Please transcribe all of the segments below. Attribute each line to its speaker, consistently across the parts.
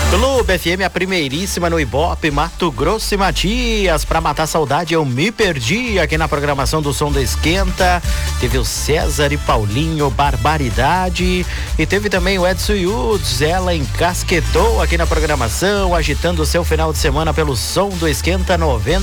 Speaker 1: Clube FM, a primeiríssima no Ibope, Mato Grosso e Matias. Pra matar a saudade, eu me perdi aqui na programação do Som do Esquenta. Teve o César e Paulinho, Barbaridade. E teve também o Edson Yudes, ela encasquetou aqui na programação, agitando o seu final de semana pelo Som do Esquenta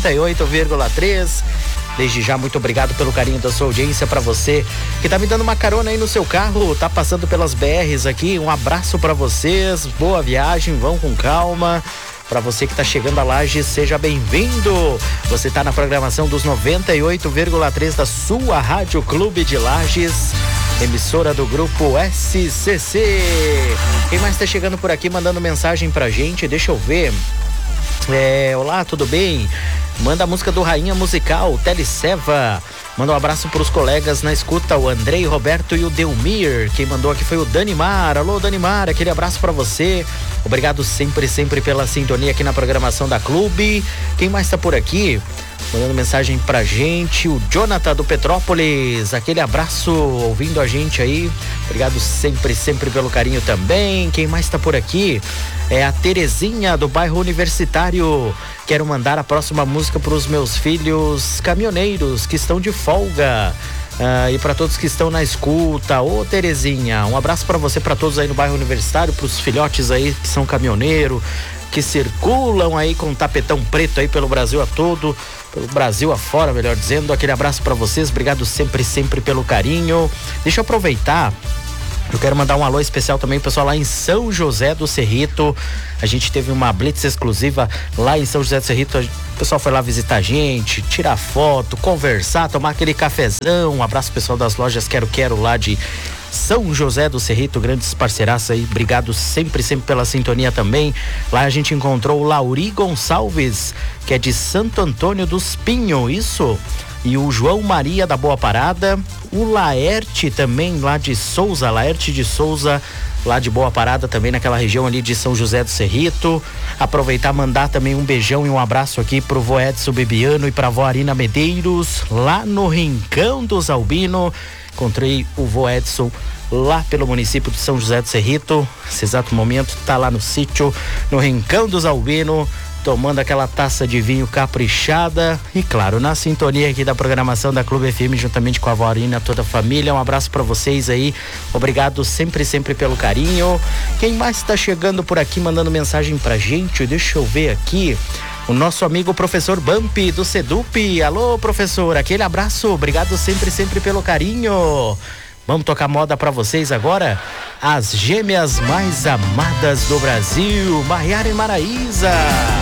Speaker 1: 98,3. Desde já, muito obrigado pelo carinho da sua audiência. Para você que tá me dando uma carona aí no seu carro, tá passando pelas BRs aqui, um abraço para vocês, boa viagem, vão com calma. Para você que tá chegando a Lages, seja bem-vindo. Você tá na programação dos 98,3 da sua Rádio Clube de Lages, emissora do grupo SCC. Quem mais tá chegando por aqui mandando mensagem pra gente? Deixa eu ver. Olá, tudo bem? Manda a música do Rainha Musical, Teleceva. Manda um abraço pros colegas na escuta, o Andrei, Roberto e o Delmir. Quem mandou aqui foi o Danimar. Alô, Danimar, aquele abraço pra você. Obrigado sempre pela sintonia aqui na programação da Clube. Quem mais tá por aqui? Mandando mensagem pra gente, o Jonathan do Petrópolis, aquele abraço ouvindo a gente aí, obrigado sempre pelo carinho também. Quem mais tá por aqui? É a Terezinha do bairro Universitário. Quero mandar a próxima música pros meus filhos caminhoneiros que estão de folga. E para todos que estão na escuta. Ô Terezinha, um abraço para você, para todos aí no bairro Universitário, pros filhotes aí que são caminhoneiro, que circulam aí com um tapetão preto aí pelo Brasil a todo, pelo Brasil afora, melhor dizendo. Aquele abraço para vocês, obrigado sempre pelo carinho. Deixa eu aproveitar, eu quero mandar um alô especial também, pessoal, lá em São José do Cerrito. A gente teve uma blitz exclusiva lá em São José do Cerrito. O pessoal foi lá visitar a gente, tirar foto, conversar, tomar aquele cafezão. Um abraço pessoal das lojas Quero lá de São José do Cerrito, grandes parceiraços aí, obrigado sempre pela sintonia também. Lá a gente encontrou o Lauri Gonçalves, que é de Santo Antônio dos Pinhos, isso? E o João Maria da Boa Parada, o Laerte também lá de Souza, Laerte de Souza, lá de Boa Parada também, naquela região ali de São José do Cerrito. Aproveitar, mandar também um beijão e um abraço aqui pro vô Edson Bebiano e pra vó Arina Medeiros, lá no Rincão dos Albino. Encontrei o vô Edson lá pelo município de São José do Cerrito. Nesse exato momento tá lá no sítio, no Rincão dos Albino, tomando aquela taça de vinho caprichada e, claro, na sintonia aqui da programação da Clube FM, juntamente com a avó Arina, toda a família. Um abraço pra vocês aí, obrigado sempre pelo carinho. Quem mais tá chegando por aqui mandando mensagem pra gente? Deixa eu ver aqui. O nosso amigo professor Bump do Sedup. Alô, professor, aquele abraço, obrigado sempre pelo carinho. Vamos tocar moda pra vocês agora? As gêmeas mais amadas do Brasil, Maiara e Maraísa.